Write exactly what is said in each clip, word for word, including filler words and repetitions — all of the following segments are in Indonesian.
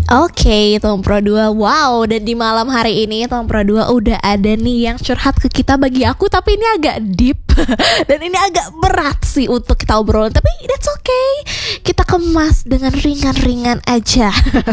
Oke, Tom Pro dua. Wow, dan di malam hari ini Tom Pro dua udah ada nih yang curhat ke kita bagi aku, tapi ini agak deep dan ini agak berat sih untuk kita obrolin. Tapi that's okay. Kita kemas dengan ringan-ringan aja.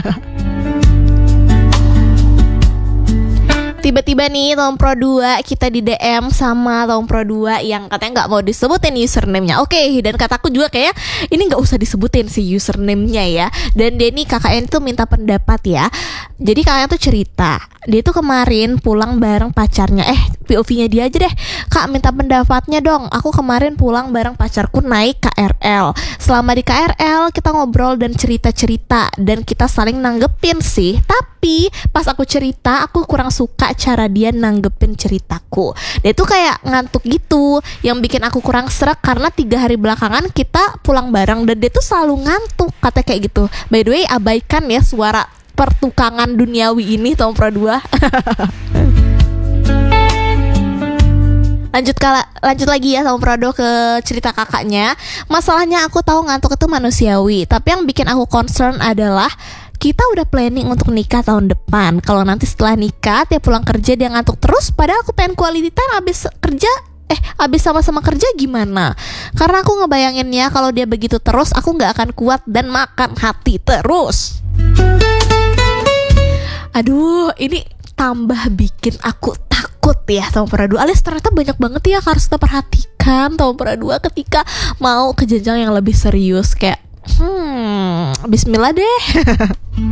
Tiba-tiba nih Tom Pro dua kita di D M sama Tom Pro dua yang katanya gak mau disebutin username-nya. Oke, dan kataku juga kayak ini gak usah disebutin sih username-nya ya. Dan dia nih kakaknya tuh minta pendapat ya. Jadi kakaknya tuh cerita, dia tuh kemarin pulang bareng pacarnya. Eh, P O V-nya dia aja deh. Kak, minta pendapatnya dong. Aku kemarin pulang bareng pacarku naik K R L. Selama di K R L kita ngobrol dan cerita-cerita, dan kita saling nanggepin sih. Tapi pas aku cerita, aku kurang suka cara dia nanggepin ceritaku. Dia tuh kayak ngantuk gitu, yang bikin aku kurang serak karena tiga hari belakangan kita pulang bareng dan dia tuh selalu ngantuk, katanya kayak gitu. By the way, abaikan ya suara pertukangan duniawi ini Tom Pro dua. Lanjut kala, lanjut lagi ya Tom Pro dua ke cerita kakaknya. Masalahnya aku tahu ngantuk itu manusiawi, tapi yang bikin aku concern adalah kita udah planning untuk nikah tahun depan. Kalau nanti setelah nikah dia pulang kerja dia ngantuk terus, padahal aku pengen quality time abis kerja. Eh, abis sama-sama kerja gimana? Karena aku ngebayanginnya kalau dia begitu terus, aku gak akan kuat dan makan hati terus. Aduh, ini tambah bikin aku takut ya Tom Pro dua. Alias ternyata banyak banget ya harus kita perhatikan Tom Pro dua ketika mau ke jenjang yang lebih serius. Kayak Hmm, bismillah deh.